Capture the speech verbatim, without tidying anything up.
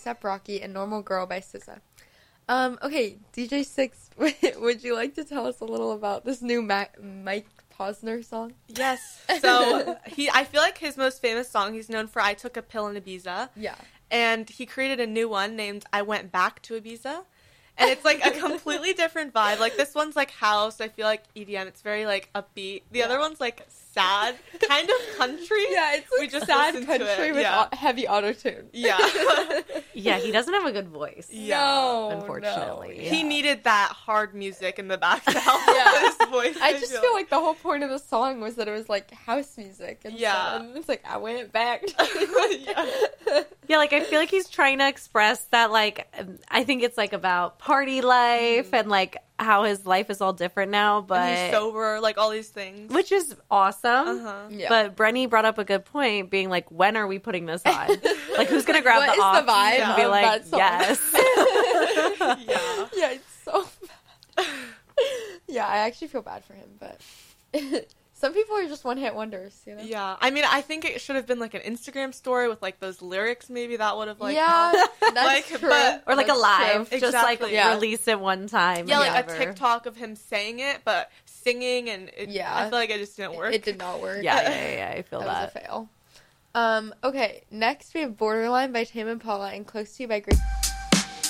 A$AP Rocky, and Normal Girl by S Z A. Um, okay, D J Six, would you like to tell us a little about this new Ma- Mike Posner song? Yes. So, he, I feel like his most famous song, he's known for I Took a Pill in Ibiza. Yeah. And he created a new one named I Went Back to Ibiza. And it's, like, a completely different vibe. Like, this one's, like, house. I feel like E D M. It's very, like, upbeat. The yeah. other one's, like, sad. Kind of country. Yeah, it's, like, we just sad country with yeah. o- heavy auto-tune. Yeah. Yeah, he doesn't have a good voice. Yeah. No, unfortunately. No. Yeah. He needed that hard music in the back to help yeah. his voice. I just feel. feel like the whole point of the song was that it was, like, house music. And yeah. So, and it's like, I went back. yeah. Yeah, like, I feel like he's trying to express that, like, I think it's, like, about party life mm. and, like, how his life is all different now, but... And he's sober, like, all these things. Which is awesome. Uh-huh. Yeah. But Brenny brought up a good point, being like, when are we putting this on? Like, who's going to grab what the aux the vibe and be like, yes. yeah. Yeah, it's so bad. Yeah, I actually feel bad for him, but... Some people are just one-hit wonders, you know? Yeah. I mean, I think it should have been, like, an Instagram story with, like, those lyrics. Maybe that would have, like... Yeah, that's like, true. But, or, like, that's a live. true. Just, exactly. like, yeah. release it one time. Yeah, like never. a TikTok of him saying it, but singing, and it, yeah. I feel like it just didn't work. It, it did not work. Yeah, yeah, yeah, I feel that. that. That was a fail. Um, okay, next we have Borderline by Tame Impala and Close to You by Grace.